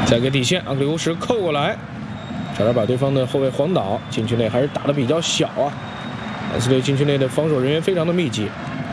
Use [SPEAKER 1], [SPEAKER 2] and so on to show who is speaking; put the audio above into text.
[SPEAKER 1] 再给底线，昂克里乌什扣过来，差点把对方的后卫晃倒。禁区内还是打得比较小啊，马刺队禁区内的防守人员非常的密集。